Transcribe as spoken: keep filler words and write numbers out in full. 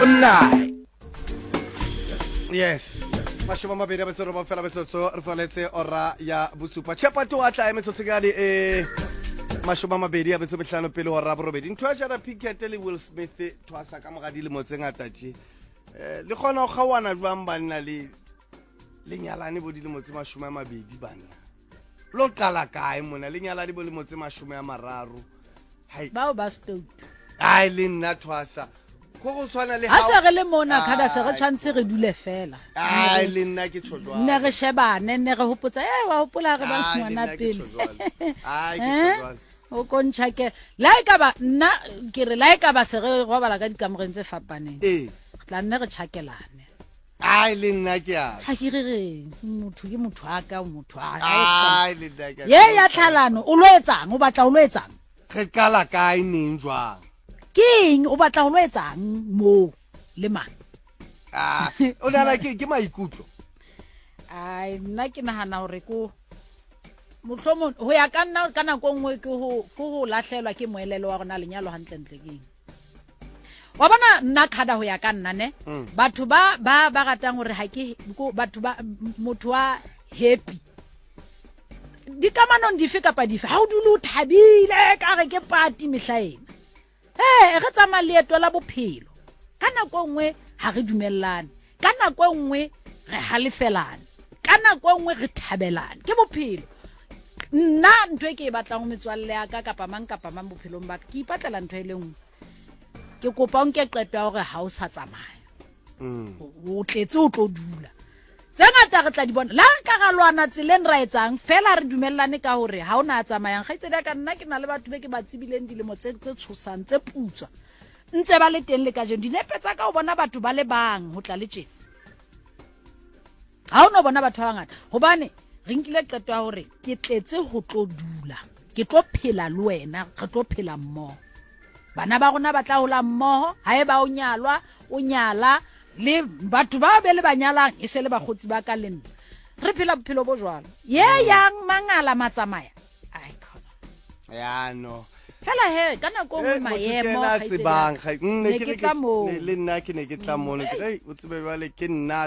Night. Yes. Mashoma mabedi ba tsoro ba fela betsotso re faletse ora ya bosupa. Chepa to atla e metsotso ga di eh mashoma mabedi ya betso behlano pele ora borobedi. Ntho a jara Pickett le Will Smith twasa ka mogadi le motse ngata tje. Eh le khona go gawana jwang banna le le nyalane bo di le motse mashoma mabedi bana. Lo qala kae mona le nyala di bo le motse mashoma ya mararo. Hai. Bao ba stop. Ai le nna twasa. Go go tshwana le ha se re le mona kada se re tshwantse re dule fela ai le nna ke tshotwa ne re shebane ne re hopotsa eh wa hopola re ba ngwana pele ai ke tshotwa o kontsha ke like ba nna ke re like ba se re go bala ka dikamoreng tse fapaneng eh tla nne re tšhakelane ai le nna ke a ha ke re re motho ke motho aka motho a ai le nna ke ye ya tlhalano o lo etsang o batla o lo etsang re kala kae neng jwang king o batla ho lo etsang mo le mang ah o nana ke ke maikutlo ai nna ke nahana hore ko mohlomong ho ya ka nna kana go ngwe ke ho go lahlelwa ke moelelo wa rona lenyalo hantle ntle keng wa bona nna khada ho ya ka nna ne batho ba ba ba ratang hore ha ke batho ba motho wa happy di kamanong dife kapa dife ha o dule o thabile ka re ke party mehlaena eh re tsama leeto la bophelo kana go ngwe ha re dumellane kana go ngwe re halefelane kana go ngwe re thabelane ke bophelo nna ntwe ke e batlang go metswalle ya ka kapa mang kapa mang bophelong ba ke ipatlela ntwe le ngwe ke kopa nke qeto ya hore ha o sa tsamaya o tletse o tlo dula tsengata re tla di bona la ka ga lwana tseleng ra etsang fela re dumellane ka hore ha ona tsamayang ga itsedi ka nna ke na le batho be ke ba tsibileng dilemo tse tse tshosang tse putswa ntse ba le teng le ka jeno dinepe tsa ka o bona batho ba le bang ho tla le tjena ha ona bona batho ba ngata hobane re nkile qeto ya hore ke tletse ho tlo dula ke tlo phela le wena re tlo phela mmoho bana ba rona ba tla hola mmoho ha e ba o nyalwa o nyala le batho ba be le banyalang e se le bagotsi ba ka lenna re phela bophelo bo jwalo ye yang mangala matsamaya ai khona ya no fela he kana go mo maemo ga itsebang ga nne ke le le nna ke ne ke tla mona ke re o tsebe ba le ke nna